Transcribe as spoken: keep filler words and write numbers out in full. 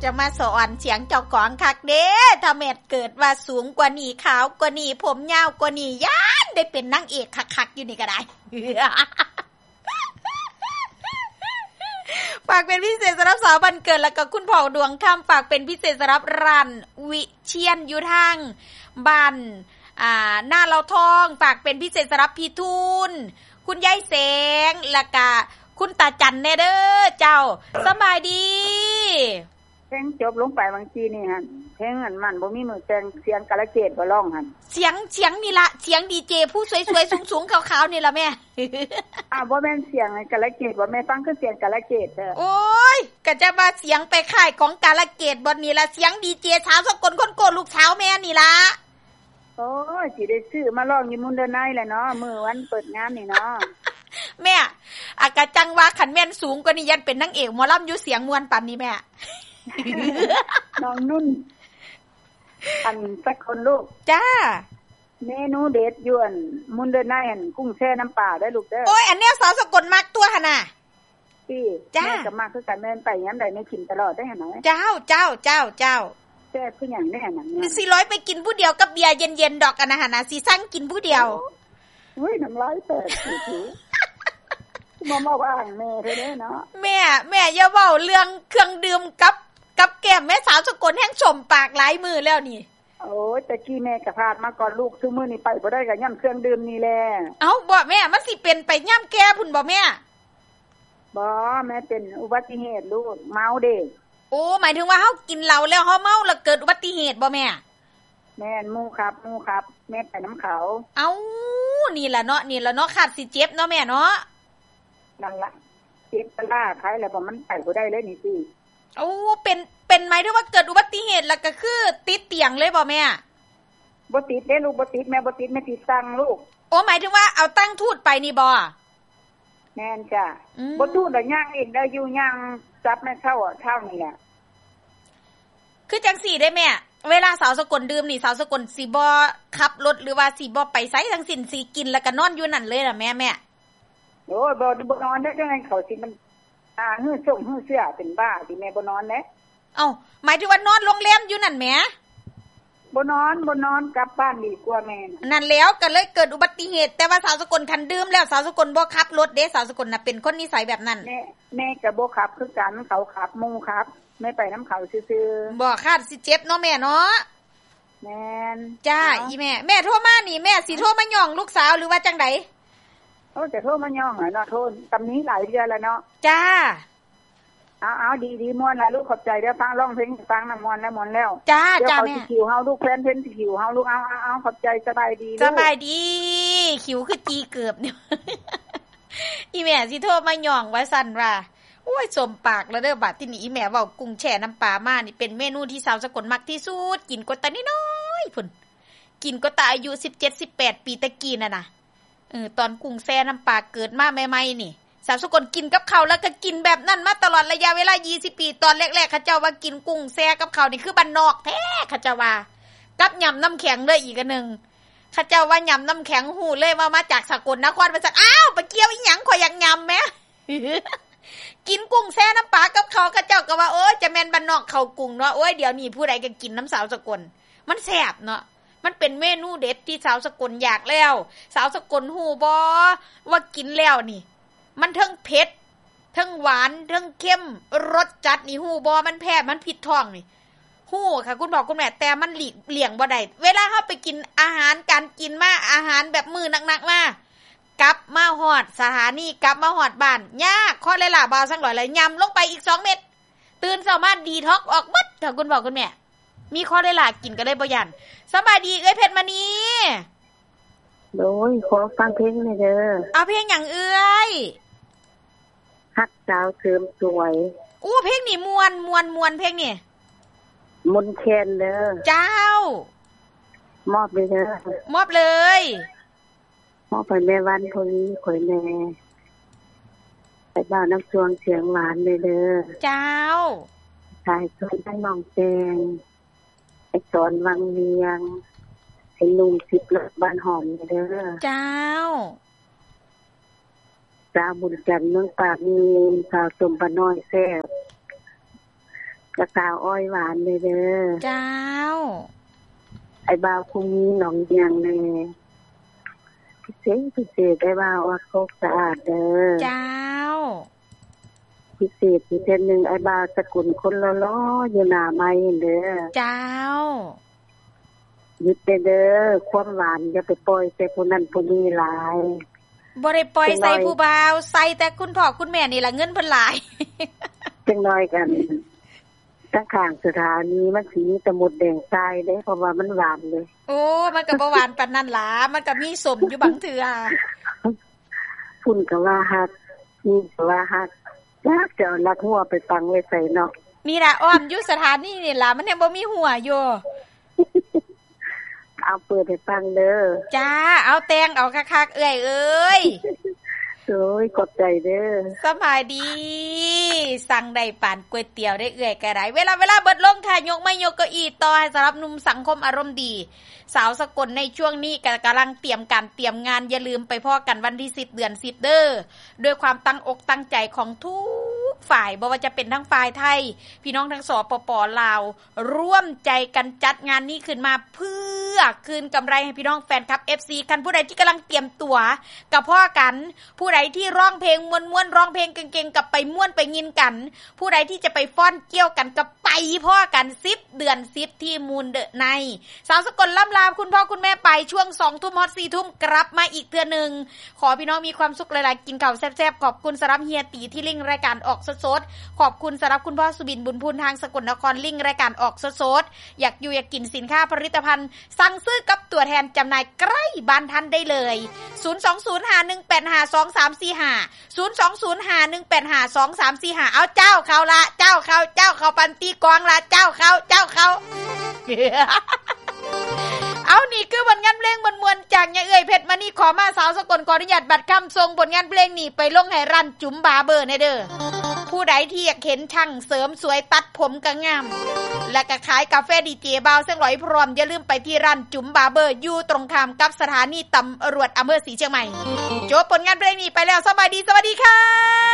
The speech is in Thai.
จะมาสอนเสียงเจ้าของคักเด้ถ้าแม่เกิดว่าสูงกว่านี้ขาวกว่านี้ผมยาวกว่านี้ย่านได้เป็นนางเอกคักๆอยู่นี่ก็ได้ ฝากเป็นพิเศษสำหรับสาวบันเกิดแล้วก็คุณพ่อดวงคำฝากเป็นพิเศษสำหรับรันวิเชียนอยู่ทางบ้านอ่าหน้าเราทองฝากเป็นพิเศษสำหรับพี่ทุนคุณยายแสงแล้วก็คุณตาจันแน่เด้อเจ้าสบายดีเพลงจบลงไปบางทีนี่ฮะเพลงอันมันบ่มีมือแต่งเสียงกะละเกดบ่ร้องหั่นเสียงเสียงนี่ล่ะเสียงดีเจผู้สวยๆสูงๆขาวๆนี่ล่ะแม่อ้าวบ่แม่นเสียงกะละเกดบ่แม่ฟังคือเสียงกะละเกดเด้อโอ๊ยก็จะมาเสียงไปค่ายของกะละเกดบ่นี่ล่ะเสียงดีเจสาวสกลคนโกลูกสาวแม่นี่ล่ะโอ้ยสิได้ซื้อมาร้องอยู่มุนเดอร์ไนท์แหละเนาะมื้อวันเปิดงานนี่เนาะแม่อากะจังว่าคันแม่นสูงกว่านี้ยันเป็นนางเอกหมอลำอยู่เสียงม่วนปานนี้แม่น้องนุ่นอันสักคนลูกจ้าเมนูเด็ดยวนมุนเดอร์ไนท์อันกุ้งแช่น้ำปลาได้ลูกเด้อโอ้ยอันแนวสาวสกลมักตัวหั่นน่ะพี่แม่ก็มักคือกันแม่นไปยามใดแม่กินตลอดได้หั่นน่ะเจ้าเจ้าเจ้าเจ้าแซ่บคือหยังแน่นั่นน่ะสิร้อยไปกินผู้เดียวกับเบียร์เย็นๆดอกกันน่ะหั่นน่ะสิสั่งกินผู้เดียวอุ้ยน้ำลายแตกสิมามาว่าแม่เด้อเนาะแม่แม่อย่าเว้าเรื่องเครื่องดื่มกับกับแก้มแม่สาวสกลแห่งชมปากหลายมือแล้วนี่โอ้ยแต่กี้แม่ก็พาดมาก่อนลูกซุมื้อนี้ไปบ่ได้ก็ย่ำเครื่องดื่มนี่แหละเอ้าบ่แม่มันสิเป็นไปย่ำแก่พุ่นบ่แม่บ่แม่เป็นอุบัติเหตุลูกเมาเด้โอ้หมายถึงว่าเฮากินเหล้าแล้วเฮาเมาแล้วเกิดอุบัติเหตุบ่แม่แม่นหมู่ครับหมู่ครับแม่ไปน้ำเขาเอ้านี่ล่ะเนาะนี่ล่ะเนาะขาดสิเจ็บเนาะแม่เนาะนั่นล่ะเจ็บตะล่าคล้ายแล้วบ่มันไปบ่ได้เลยนี่สิโอ้เป็นเป็นหมายถึงว่าเกิดอุบัติเหตุแล้วก็คือติดเตียงเลยบ่แม่บ่ติดเด้ลูกบ่ติดแม่บ่ติดแม่ติดตังลูกโอ้หมายถึงว่าเอาตั้งทูตไปนี่บ่แม่นจ้ะบ่ทูตดอกย่างเองได้อยู่ย่างจับแม่เข้าอ่ะเท่านี่แหละคือจังสี่ได้แม่เวลาสาวสกลดื่มนี่สาวสกลสิบ่ขับรถหรือว่าสิบ่ไปไสทั้งสิ้นสิกินแล้วก็นอนอยู่นั่นเลยล่ะแม่แม่โอ้ยบ่บ่นอนได้จังได๋เขาสิมันอ่าฮื้อส่งฮื้อเสื้อเป็นบ้าสิแม่บ่นอนเด้เอ้าหมายถึงว่านอนโรงแรมอยู่นั่นแหมบ่นอนบ่นอนกลับบ้านดีกว่าแม่นั่นแล้วก็เลยเกิดอุบัติเหตุแต่ว่าสาวสกลคันดื่มแล้วสาวสกลบ่ขับรถเด้สาวสกลน่ะเป็นคนนิสัยแบบนั้นแม่แม่ก็บ่ขับคือกันเขาขับหมู่ครับแม่ไปนำเขาซื่อๆบ่คาดสิเจ็บเนาะแม่เนาะแม่นจ้าอีแม่แม่โทรมานี่แม่สิโทรมาย่องลูกสาวหรือว่าจังได๋โอ้จะโทรมาย่องอ่ะเนาะโทรตำนี้หลายเดือนแล้วเนาะจ้าเอาๆดีๆม่วนล่ะลูกขอบใจเด้อฟังร้องเพลงฟังน้ำม่วนแล้วม่วนแล้วจ้าจ้าแม่คิวเฮาลูกแฟนเพิ่นสิคิวเฮาลูกเอาๆๆขอบใจสบายดีสบายดีคิวคือจีเกือบเนี่ยอีแม่สิโทรมาย่องว่าซั่นว่าโอ้ยสมปากแล้วเด้อบัดที่นี่อีแม่เว้ากุ้งแช่น้ำปลามานี่เป็นเมนูที่สาวสกลมักที่สุดกินก็แต่น้อยๆพุ่นกินก็แต่อายุสิบเจ็ด สิบแปดปีตะกี้น่ะนะเออตอนกุ้งแช่น้ำปลาเกิดมาใหม่ๆนี่สาวสกลกินกับข้าวแล้วก็กินแบบนั้นมาตลอดระยะเวลายี่สิบปีตอนแรกๆเขาเจ้าว่ากินกุ้งแช่กับข้าวนี่คือบ้านนอกแท้เขาเจ้าว่ากับยำน้ำแข็งเลยอีกอันนึงเขาเจ้าว่ายำน้ำแข็งหูเลยว่ามาจากสกลนครมาจากอ้าวไปเกี่ยวอีหยังข่อยอยากยำแหม กินกุ้งแช่น้ำปลากับข้าวเขาเจ้าก็ว่าโอ๊ยจะแม่นบ้านนอกข้าวกุ้งเนาะโอ๊ยเดี๋ยวนี้ผู้ใดก็กินน้ำสาวสกลมันแซ่บเนาะมันเป็นเมนูเด็ดที่สาวสกลอยากแล้วสาวสกลฮู้บ่ว่ากินแล้วนี่มันทั้งเผ็ดทั้งหวานทั้งเค็มรสจัดนี่ฮู้บ่มันแพ้มันผิดท้องนี่ฮู้ค่ะคุณพ่อคุณแม่แต่มันหลีกเลี่ยงบ่ได้เวลาเฮาไปกินอาหารการกินมาอาหารแบบมื้อหนักๆมากลับมาฮอดสถานีกลับมาฮอดบ้านยากข้อเลยล่ะบ่าวสังหลอยเลยยำลงไปอีกสองเม็ดตื่นเช้ามาดีท็อกออกหมดค่ะคุณพ่อคุณแม่มีข้อได้ล่ะกินก็ได้บ่ยันสบายดีเอ้ยเพชรมณีโดยขอฟังเพลงหน่อยเด้อเอาเพลงหยังเอ้ยฮักสาวเสริมสวยอู้เพลงนี่ม่วนม่วนม่วนเพลงนี่มนแคนเด้อเจ้ามอบเลยเด้อมอบเลยมอบไปแม่วันคนนี้ข่อยแม่ไปบ้านน้ำจวงเสียงหวานเลยเด้อเจ้าชายชวนให้น้องแจงไอ้สอนวังเวียงไอ้ลุงสิบรถบ้านหอมเด้อเจ้าสาวบุญจันทร์เมืองปากมีสาวสมปน้อยแซ่บกกะสาวอ้อยหวานเลยเด้อเจ้าไอ้บ่าวคงมีหนองเดียงแน่พิเศษพิเศษไอ้บ่าวว่าโคกสะอาดเด้อเจ้าพิเศษพิเศษนึงไอ้บ่าวสกุลคนล้อๆอยู่หน้าไม้เด้อเจ้าหยุดเด้อความหวานอย่าไปปล่อยใส่ผู้นั้นผู้นี้หลายบ่ได้ปล่อยใส่ผู้บ่าวใส่แต่คุณพ่อคุณแม่นี่ล่ะเงินเพิ่นหลายจังน้อยกันตั้งข้างสถานีมันสิมีแต่หมดแดงทรายเด้เพราะว่ามันหวานเลยโอ้มันก็บ่หวานปานนั้นล่ะมันก็มีสมอยู่บางเทื่อฝุ่นก็ว่าฮักนี่ก็ว่าฮักจักจะเอาลักหัวไปฟังไว้ใส่เนาะมีล่ะอ้อมอยู่สถานีนี่ล่ะมันยังบ่มีหัวอยู่เอาเปิดให้ฟังเด้อจ้าเอาแตงเอาคักๆเอ้ยเอ้ยโอ้ยขอบใจเด้อสบายดีสั่งได้ปานก๋วยเตี๋ยวได้เอื้อยก็ได้เวลาเวลาเบิดลงค่ะยกไม้ยกเก้าอี้ต่อให้สำหรับหนุ่มสังคมอารมณ์ดีสาวสกลในช่วงนี้ก็กำลังเตรียมการเตรียมงานอย่าลืมไปพ้อกันวันที่สิบเดือนสิบเด้อด้วยความตั้งอกตั้งใจของทุกฝ่ายบ่ว่าจะเป็นทั้งฝ่ายไทยพี่น้องทั้งสปป.ลาวร่วมใจกันจัดงานนี้ขึ้นมาเพื่อคืนกำไรให้พี่น้องแฟนคลับ เอฟ ซี คันผู้ใดที่กำลังเตรียมตัวกับพ้อกันผู้ใดที่ร้องเพลงม่วนๆร้องเพลงเก่งๆกับไปม่วนไปยินกันผู้ใดที่จะไปฟ้อนเกี่ยวกันกับไปพ้อกันสิบเดือนสิบที่มูลเดอะในสาวสกลล่ำลาคุณพ่อคุณแม่ไปช่วง สองทุ่ม ฮอด สี่ทุ่มกลับมาอีกเทื่อนึงขอพี่น้องมีความสุขหลายๆกินข้าวแซ่บๆขอบคุณสำหรับเฮียตีที่ลิงรายการออกสดๆขอบคุณสำหรับคุณพ่อสุบินบุญพูนทางสกลนครลิงรายการออกสดๆอยากอยู่อยากกินสินค้าผลิตภัณฑ์สั่งซื้อกับตัวแทนจำหน่ายใกล้บ้านท่านได้เลยศูนย์ สอง ศูนย์ ห้า หนึ่ง แปด ห้า สอง สาม สี่ ห้า ศูนย์ สอง ศูนย์ ห้า หนึ่ง แปด ห้า สอง สาม สี่ ห้าเอาเจ้าเขาละเจ้าเขาเจ้าเขาปันตีกองละเจ้าเขาเจ้าเขาเอานี่คือผลงานเพลงมวลๆจากยายเอื้อยเพชรมานี่ขอมาสาวสกลขออนุญาตบัตรคำทรงผลงานเพลงนี่ไปลงให้รันจุ๋มบาเบอร์ในเด้อผู้ใดที่อยากเห็นช่างเสริมสวยตัดผมก็งามและก็ขายกาแฟดีเจบาวเสียงหลอยพร้อมอย่าลืมไปที่ร้านจุ๋มบาเบอร์อยู่ตรงข้ามกับสถานีตำรวจอำเภอศรีเชียงใหม่จบผลงานเพลงนี้ไปแล้วสบายดีสวัสดีค่ะ